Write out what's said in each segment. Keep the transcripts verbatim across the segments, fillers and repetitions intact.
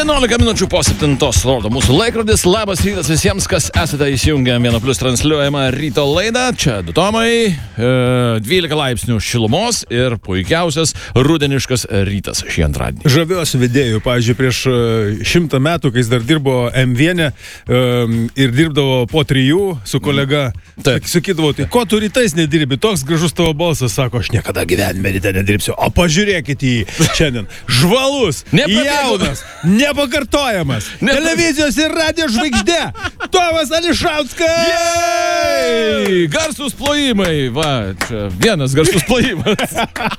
vienuolika minučių po septintos rodo mūsų laikrodis. Labas rytas visiems, kas esate įsijungę Vieno Plius transliuojamą ryto laidą. Čia du Tomai, dvylika laipsnių šilumos ir puikiausias rudeniškas rytas šį antradienį. Žaviuosi vedėjų. Pavyzdžiui, prieš šimtą metų, kai jis dar dirbo M vieną ir dirbdavo po trijų su kolega, Taip. sakydavo, tai ko tu rytais nedirbi? Toks gražus tavo balsas, sako, aš niekada gyvenime ryte nedirbsiu. O pažiūrėkite į šiandien. Žvalus, jaunas, nepakartojamas. Ne... Televizijos ir radio žvaigždė. Tomas Ališauskas. Jej! Garsus plojimai. Va, čia vienas garsus plojimas.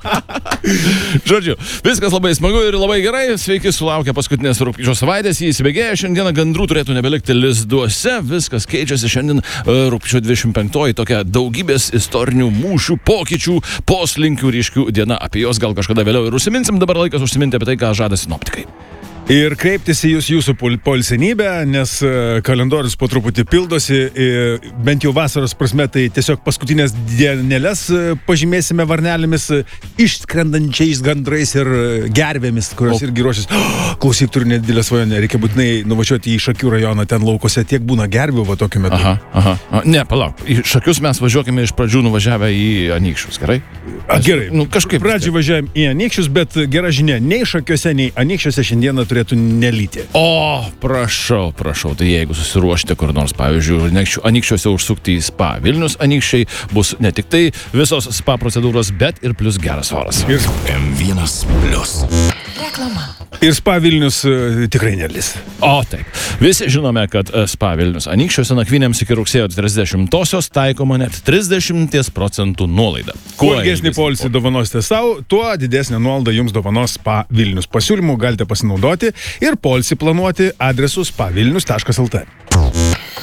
Žodžiu, viskas labai smagu ir labai gerai. Sveiki, sulaukia paskutinės rugpjūčio savaitės. Jį įsibėgėja. Šiandieną gandrų turėtų nebelikti lizduose. Viskas keičiasi. Šiandien rugpjūčio dvidešimt penktoji tokia daugybės istorinių mūšių, pokyčių, poslinkių ryškių diena. Apie jos gal kažkada vėliau ir užsiminsim. Dabar laikas užsiminti apie tai, ką žada sinoptikai. Ir kreiptis į jūs jūsų poilsinybę, nes kalendorius po truputį pildosi, bent jau vasaros prasme, tai tiesiog paskutinės dienelės pažymėsime varnelėmis, išskrendančiais gandrais ir gervėmis, kurios o... irgi ruošis. Oh, klausyk, turiu nedidelę svajonę, reikia būtinai nuvažiuoti į Šakių rajoną, ten laukose tiek būna gervių va tokiu metu. Aha, aha, aha. Ne, palauk, į Šakius mes važiuokime iš pradžių nuvažiavę į Anykščius, gerai? A, gerai, nu, kažkaip. Pradžiai važiavame į Anykščius, bet gera žinia, nei Šakiuose, nei Anykščiuose šiandieną turėtų nelyti. O, prašau, prašau, tai jeigu susiruošite kur nors, pavyzdžiui, Anykščiuose užsukti į spa Vilnius, Anykščiai bus ne tik tai visos spa procedūros, bet ir plus geras oras. Ir M vienas Plius. Reklama. Ir spa Vilnius uh, tikrai nelis. O, taip. Visi žinome, kad spa Vilnius Anykščiuose nakvynėms iki rugsėjo trisdešimtosios taikoma net trisdešimt procentų nuolaida. Kuo ilgesnį poilsį dovanosite savo, tuo didesnė nuolaida jums dovanos spa Vilnius. Pasiūlymų galite pasinaudoti ir poilsį planuoti adresu spa vilnius taškas lt.